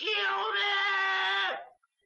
人！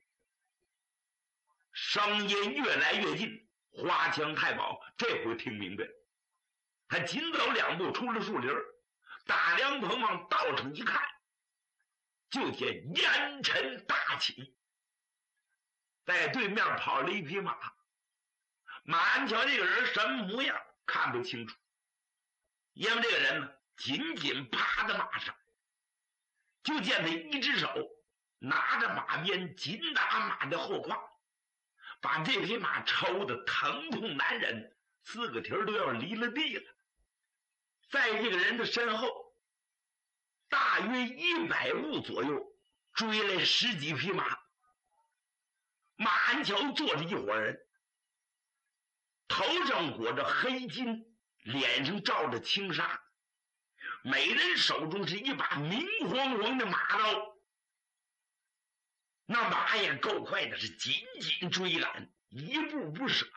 声音越来越近，花枪太保这回听明白了，他紧走2步出了树林，大梁棚往道上一看，就见烟尘大起，在对面跑了一匹马。马鞍桥这个人什么模样看不清楚，因为这个人呢紧紧趴在马上，就见他一只手拿着马鞭紧打马的后胯，把这匹马抽得疼痛难忍，4个蹄都要离了地了。在这个人的身后大约100步左右追来10几匹马，马鞍桥坐着一伙人，头上裹着黑巾，脸上罩着轻纱，每人手中是一把明晃晃的马刀。那马也够快的，是紧紧追赶，一步不舍呀。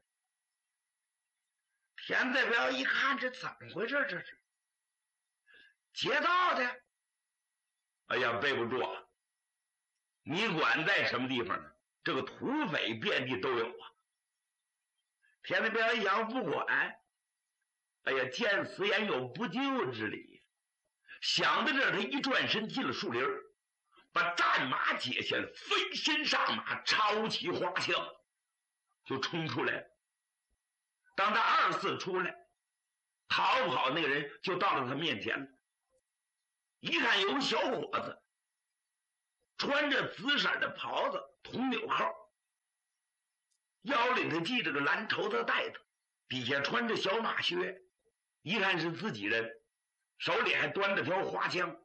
田代表一看，这怎么回事？这是劫道的。哎呀，背不住啊！你管在什么地方呢？这个土匪遍地都有啊。田代表一想，不管，哎呀，见死也有不救之理。想到这儿，他一转身进了树林，把战马解下来，飞身上马，抄起花枪就冲出来了。当他2次出来，逃跑那个人就到了他面前了。一看有个小伙子，穿着紫色的袍子，铜纽扣，腰里头系着个蓝绸子带子，底下穿着小马靴，一看是自己人，手里还端着条花枪。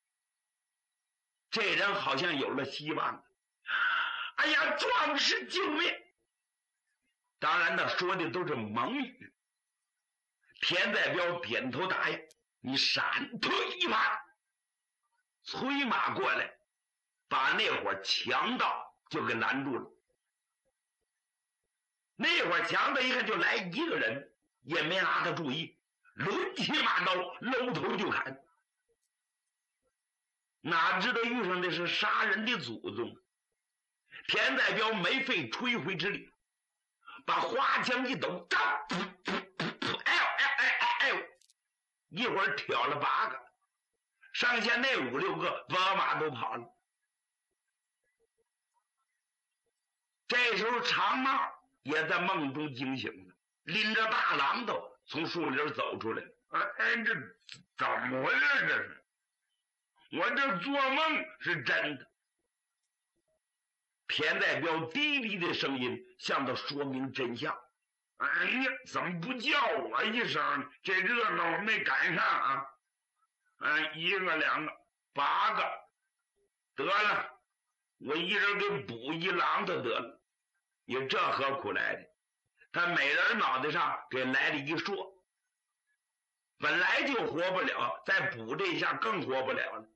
这人好像有了希望。哎呀，壮士救命！当然他说的都是蒙语。田代彪点头答应，你闪退一马，催马过来，把那伙强盗就给拦住了。那伙强盗一看就来一个人，也没拿他注意，抡起马刀搂头就砍。哪知道遇上的是杀人的祖宗。田代彪没费吹灰之力，把花枪一抖，哎呦，一会儿挑了8个，上下那5、6个把马都跑了。这时候长帽也在梦中惊醒了，拎着大榔头从树林走出来。哎，这怎么回事？这是我这做梦是真的。田代彪低低的声音向他说明真相。哎呀，怎么不叫我一声？这热闹没赶上啊！1个、2个、8个，得了，我一人给补1榔头得了。也这何苦来的？他每人脑袋上给来了一槊，本来就活不了，再补这一下更活不了了。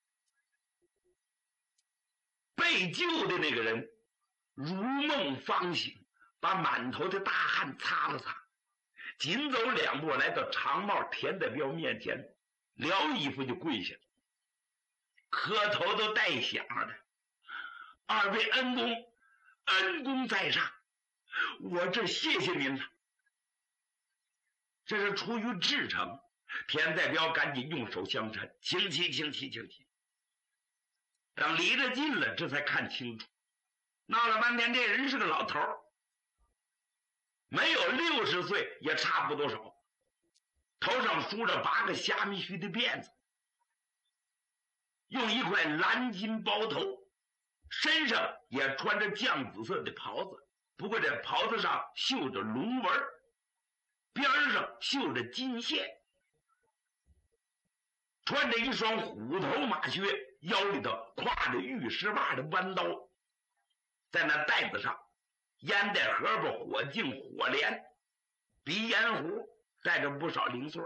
被救的那个人如梦方醒，把满头的大汗擦了擦，紧走2步来到长帽田代彪面前，撩衣服就跪下了，磕头都带响的。2位恩公，恩公在上，我这谢谢您了。这是出于至诚。田代彪赶紧用手相搀，请起。等离得近了，这才看清楚，闹了半天这人是个老头，没有60岁也差不多少，头上梳着8个虾米须的辫子，用一块蓝巾包头，身上也穿着绛紫色的袍子，不过这袍子上绣着龙纹，边上绣着金线，穿着一双虎头马靴，腰里头挎着玉石袜的弯刀，在那袋子上烟袋荷包、火镜、火镰、鼻烟壶，带着不少零碎。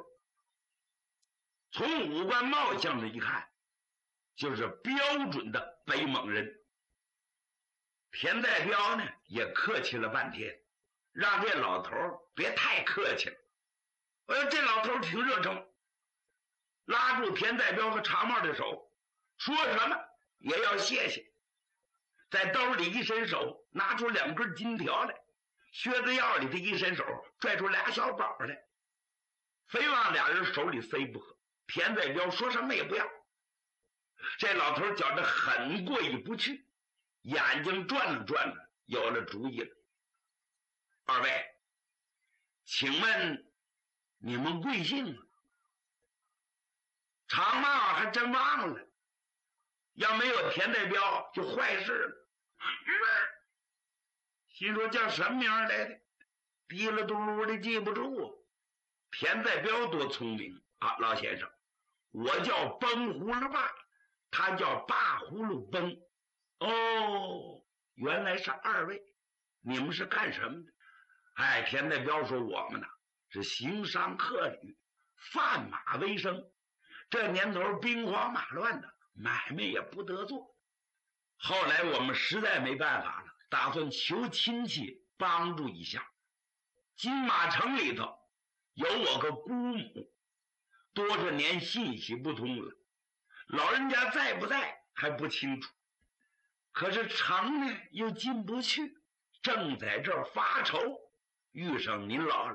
从五官貌相上一看，就是标准的北蒙人。田代彪呢也客气了半天，让这老头别太客气了。这老头挺热诚，拉住田代彪和长帽的手，说什么也要谢谢。在兜里一伸手，拿出2根金条来，靴子腰里的一伸手，拽出2小宝来，非往俩人手里塞不可。田在彪说什么也不要。这老头觉得很过意不去，眼睛转了转了，有了主意了。二位，请问你们贵姓啊？长帽还真忘了，要没有田代彪就坏事了。心说叫什么名来的，滴了嘟噜的记不住啊。田代彪多聪明啊，老先生，我叫崩葫芦爸，他叫八葫芦崩。哦，原来是二位，你们是干什么的？哎，田代彪说我们呢是行商客旅，贩马为生。这年头兵荒马乱的，买卖也不得做。后来我们实在没办法了，打算求亲戚帮助一下。金马城里头有我个姑母，多少年信息不通了，老人家在不在还不清楚。可是城呢又进不去，正在这儿发愁，遇上您老了。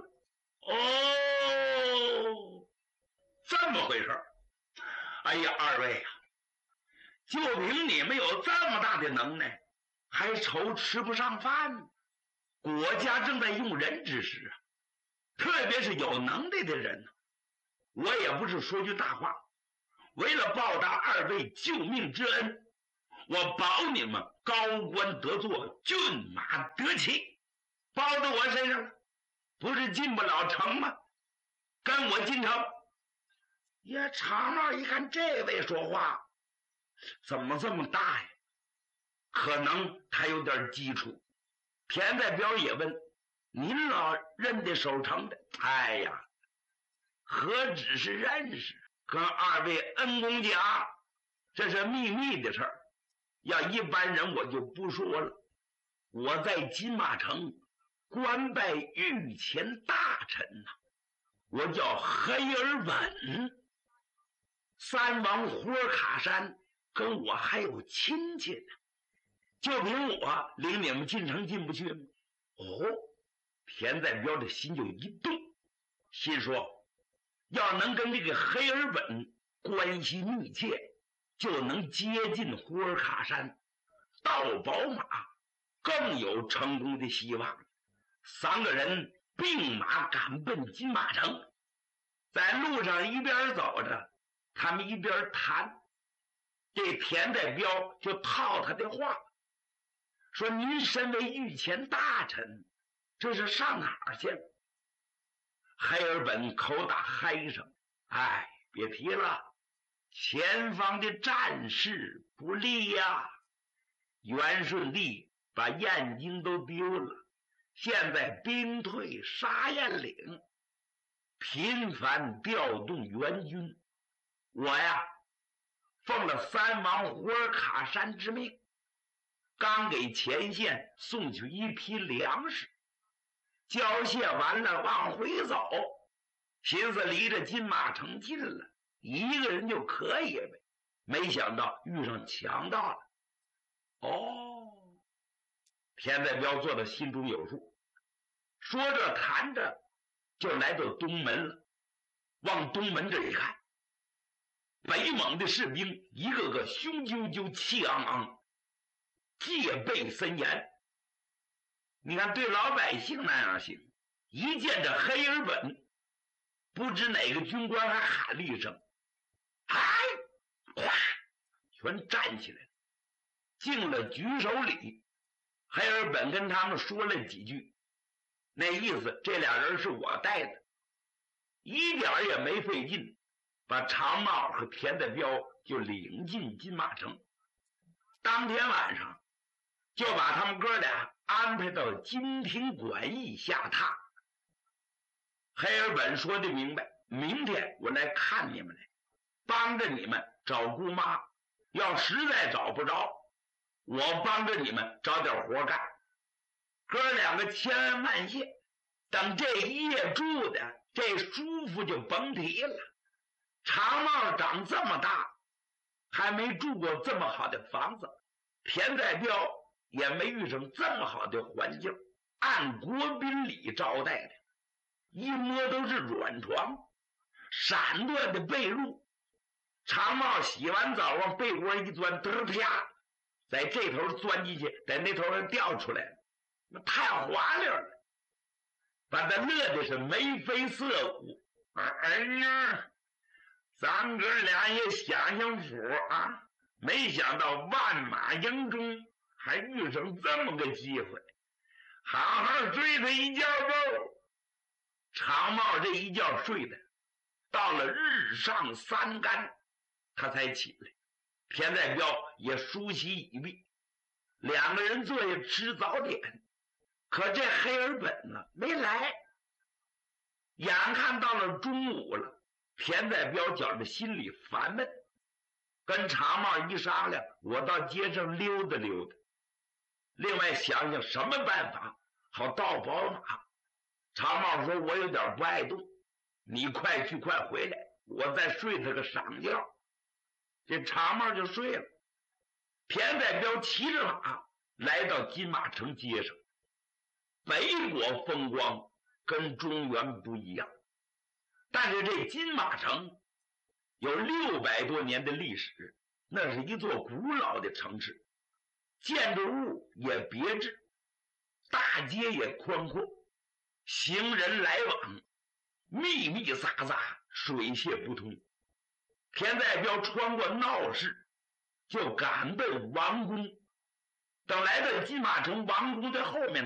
哦，这么回事。哎呀，二位啊，就凭你们有这么大的能耐，还愁吃不上饭？国家正在用人之时啊，特别是有能耐的人呢。我也不是说句大话，为了报答二位救命之恩，我保你们高官得坐，骏马得骑，包到我身上了，不是进不了城吗？跟我进城。也长帽一看这位说话怎么这么大呀，可能他有点基础。田代彪也问，您老认得守城的？哎呀，何止是认识，跟二位恩公讲，这是秘密的事儿，要一般人我就不说了。我在金马城官拜御前大臣呐，我叫黑尔稳。三王霍卡山跟我还有亲戚呢，就凭我领你们进城进不去吗？哦，田代彪的心就一动，心说要能跟这个黑尔本关系密切，就能接近呼尔卡山，到宝马更有成功的希望。3个人并马赶奔金马城，在路上一边走着，他们一边谈。这田代彪就套他的话，说您身为御前大臣，这是上哪儿去了？黑尔本口打嗨声，哎，别提了，前方的战事不利呀。元顺帝把燕京都丢了，现在兵退沙燕岭，频繁调动援军。我呀奉了三王胡尔卡山之命，刚给前线送去一批粮食，交卸完了往回走，寻思离着金马城近了，一个人就可以呗。没想到遇上强盗了。哦，田代彪做到心中有数，说着谈着就来到东门了。往东门这一看，北蒙的士兵一个个雄赳赳气昂昂，戒备森严。你看对老百姓那样行，一见这黑尔本，不知哪个军官还喊了一声哎，哗，全站起来了，敬了举手礼。黑尔本跟他们说了几句，那意思这俩人是我带的，一点也没费劲，把长帽和田代彪就领进金马城。当天晚上就把他们哥俩安排到金庭馆驿下榻。黑尔本说的明白，明天我来看你们来，帮着你们找姑妈，要实在找不着，我帮着你们找点活干。哥两个千恩万谢，等这一夜住的这舒服就甭提了。长帽长这么大还没住过这么好的房子，田在彪也没遇上这么好的环境，按国宾礼招待的，一摸都是软床，闪缎的被褥。长帽洗完澡往被窝一钻，嘚啪，在这头钻进去，在那头还掉出来了，那太滑溜了，把他乐的是眉飞色舞。儿女，咱哥俩也享享福啊！没想到万马营中还遇上这么个机会，好好睡他一觉吧。长帽这一觉睡的，到了日上三竿，他才起来。田在彪也梳洗已毕，两个人坐下吃早点。可这黑尔本呢没来，眼看到了中午了，田在彪觉着心里烦闷，跟长帽一商量，我到街上溜达溜达，另外想想什么办法好盗宝马。长帽说，我有点不爱动，你快去快回来，我再睡他个晌觉。这长帽就睡了。田在彪骑着马来到金马城街上，北国风光跟中原不一样，但是这金马城有600多年的历史，那是一座古老的城市，建筑物也别致，大街也宽阔，行人来往密密匝匝，水泄不通。田在彪穿过闹市，就赶奔王宫。等来到金马城，王宫在后面